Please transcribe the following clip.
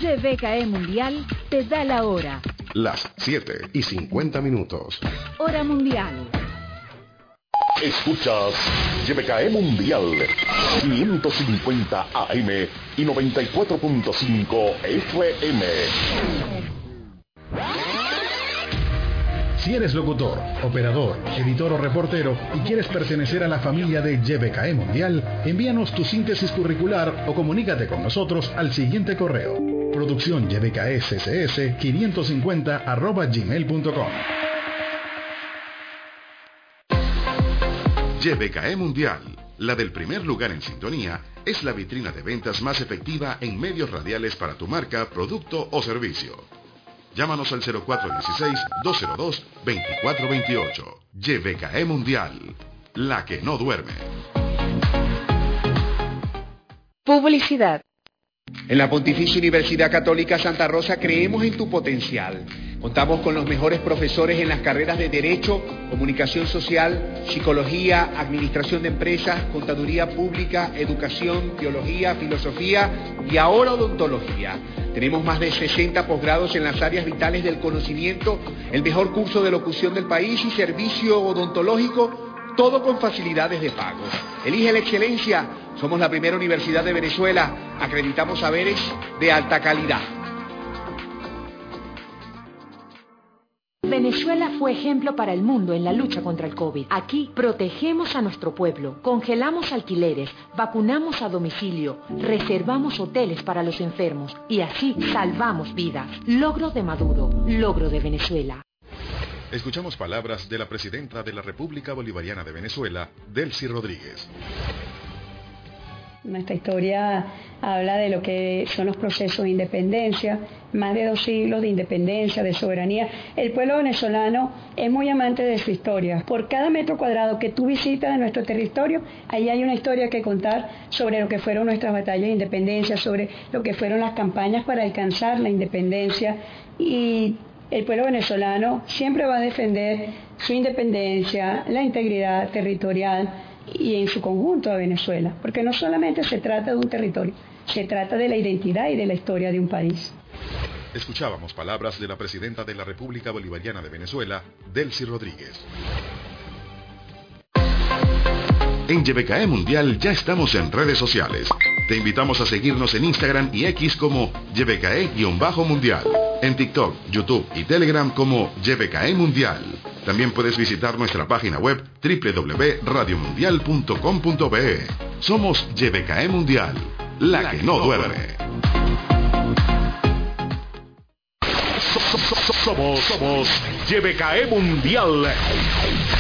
YBKE Mundial te da la hora. Las 7:50. Hora mundial. Escuchas YBKE Mundial 550 AM y 94.5 FM. Si eres locutor, operador, editor o reportero y quieres pertenecer a la familia de YBKE Mundial, envíanos tu síntesis curricular o comunícate con nosotros al siguiente correo: producciónyBKSCS550@gmail.com. YBKE Mundial, la del primer lugar en sintonía, es la vitrina de ventas más efectiva en medios radiales para tu marca, producto o servicio. Llámanos al 0416-202-2428. YBKE Mundial, la que no duerme. Publicidad. En la Pontificia Universidad Católica Santa Rosa creemos en tu potencial. Contamos con los mejores profesores en las carreras de Derecho, Comunicación Social, Psicología, Administración de Empresas, Contaduría Pública, Educación, Teología, Filosofía y ahora Odontología. Tenemos más de 60 posgrados en las áreas vitales del conocimiento, el mejor curso de locución del país y servicio odontológico, todo con facilidades de pago. Elige la excelencia. Somos la primera universidad de Venezuela. Acreditamos saberes de alta calidad. Venezuela fue ejemplo para el mundo en la lucha contra el COVID. Aquí protegemos a nuestro pueblo, congelamos alquileres, vacunamos a domicilio, reservamos hoteles para los enfermos y así salvamos vidas. Logro de Maduro, logro de Venezuela. Escuchamos palabras de la presidenta de la República Bolivariana de Venezuela, Delcy Rodríguez. Nuestra historia habla de lo que son los procesos de independencia, más de 2 siglos de independencia, de soberanía. El pueblo venezolano es muy amante de su historia. Por cada metro cuadrado que tú visitas de nuestro territorio, ahí hay una historia que contar sobre lo que fueron nuestras batallas de independencia, sobre lo que fueron las campañas para alcanzar la independencia. Y el pueblo venezolano siempre va a defender su independencia, la integridad territorial y en su conjunto a Venezuela, porque no solamente se trata de un territorio, se trata de la identidad y de la historia de un país. Escuchábamos palabras de la presidenta de la República Bolivariana de Venezuela, Delcy Rodríguez. En YBKE Mundial ya estamos en redes sociales. Te invitamos a seguirnos en Instagram y X como YBKE-Mundial. En TikTok, YouTube y Telegram como YBKE Mundial. También puedes visitar nuestra página web www.radiomundial.com.be. Somos YBKE Mundial, la que no duerme. Somos YBKE Mundial.